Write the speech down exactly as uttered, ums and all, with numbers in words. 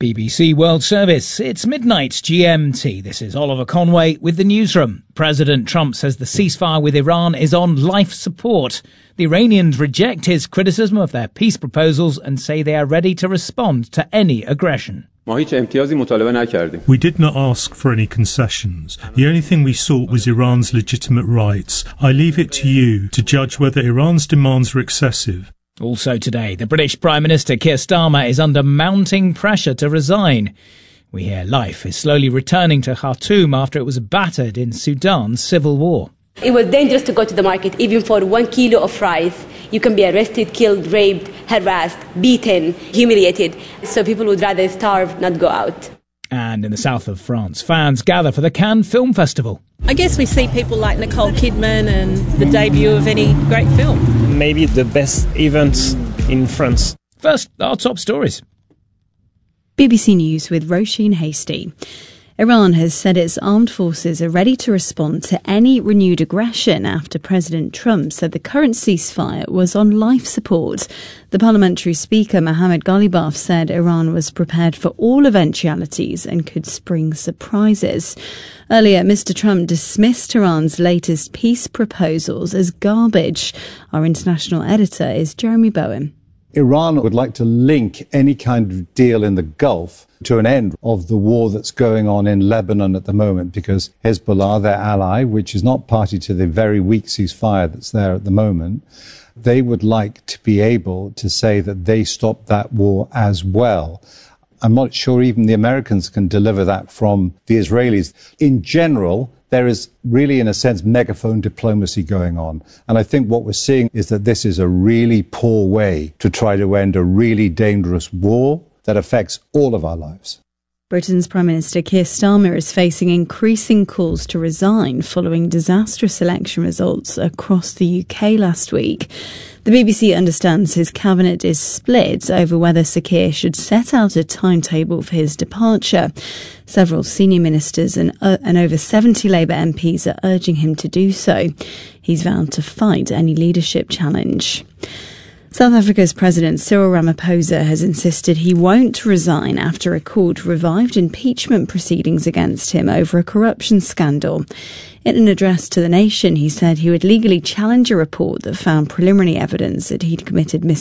B B C World Service. It's midnight G M T. This is Oliver Conway with the newsroom. President Trump says the ceasefire with Iran is on life support. The Iranians reject his criticism of their peace proposals and say they are ready to respond to any aggression. We did not ask for any concessions. The only thing we sought was Iran's legitimate rights. I leave it to you to judge whether Iran's demands are excessive. Also today, the British Prime Minister Keir Starmer is under mounting pressure to resign. We hear life is slowly returning to Khartoum after it was battered in Sudan's civil war. It was dangerous to go to the market. Even for one kilo of rice, you can be arrested, killed, raped, harassed, beaten, humiliated. So people would rather starve, not go out. And in the south of France, fans gather for the Cannes Film Festival. I guess we see people like Nicole Kidman and the debut of any great film. Maybe the best event in France. First, our top stories. B B C News with Roisin Hastie. Iran has said its armed forces are ready to respond to any renewed aggression after President Trump said the current ceasefire was on life support. The parliamentary speaker, Mohammad Ghalibaf, said Iran was prepared for all eventualities and could spring surprises. Earlier, Mister Trump dismissed Iran's latest peace proposals as garbage. Our international editor is Jeremy Bowen. Iran would like to link any kind of deal in the Gulf to an end of the war that's going on in Lebanon at the moment, because Hezbollah, their ally, which is not party to the very weak ceasefire that's there at the moment, they would like to be able to say that they stopped that war as well. I'm not sure even the Americans can deliver that from the Israelis. In general, there is really, in a sense, megaphone diplomacy going on. And I think what we're seeing is that this is a really poor way to try to end a really dangerous war that affects all of our lives. Britain's Prime Minister Keir Starmer is facing increasing calls to resign following disastrous election results across the U K last week. The B B C understands his cabinet is split over whether Sir Keir should set out a timetable for his departure. Several senior ministers and, uh, and over seventy Labour M Ps are urging him to do so. He's vowed to fight any leadership challenge. South Africa's President Cyril Ramaphosa has insisted he won't resign after a court revived impeachment proceedings against him over a corruption scandal. In an address to the nation, he said he would legally challenge a report that found preliminary evidence that he'd committed mis-